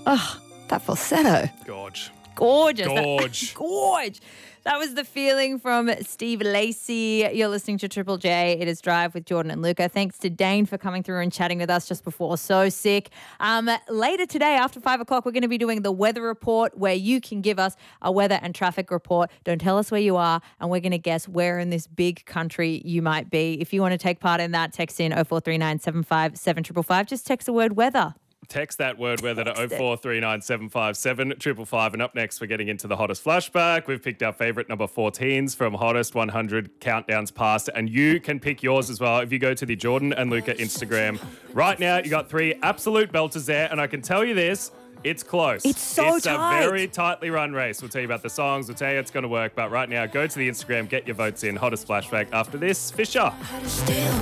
Oh, that falsetto. Gorge. Gorgeous. Gorge. Gorge. That was the feeling from Steve Lacey. You're listening to Triple J. It is Drive with Jordan and Luca. Thanks to Dane for coming through and chatting with us just before. So sick. Later today, after 5 o'clock, we're going to be doing the weather report where you can give us a weather and traffic report. Don't tell us where you are, and we're going to guess where in this big country you might be. If you want to take part in that, text in 0439 75 7555. Just text the word weather. Text that word weather to 0439 757 555. And up next, we're getting into the hottest flashback. We've picked our favourite number 14s from hottest 100 countdowns past. And you can pick yours as well if you go to the Jordan and Luca Instagram. Right now, you got 3 absolute belters there. And I can tell you this, it's close. It's so tight. It's a very tightly run race. We'll tell you about the songs. We'll tell you it's going to work. But right now, go to the Instagram, get your votes in. Hottest flashback after this, Fisher.